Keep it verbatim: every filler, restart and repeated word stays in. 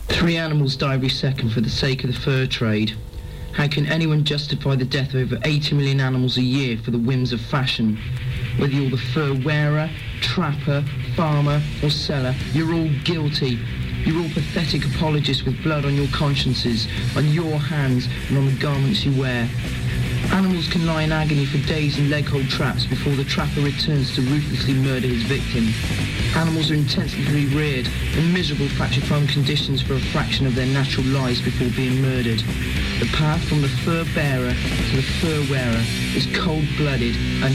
Three animals die every second for the sake of the fur trade. How can anyone justify the death of over eighty million animals a year for the whims of fashion? Whether you're the fur wearer, trapper, farmer or seller, you're all guilty. You're all pathetic apologists with blood on your consciences, on your hands and on the garments you wear. Animals can lie in agony for days in leg-hold traps before the trapper returns to ruthlessly murder his victim. Animals are intensively reared in miserable factory farm conditions for a fraction of their natural lives before being murdered. The path from the fur bearer to the fur wearer is cold-blooded and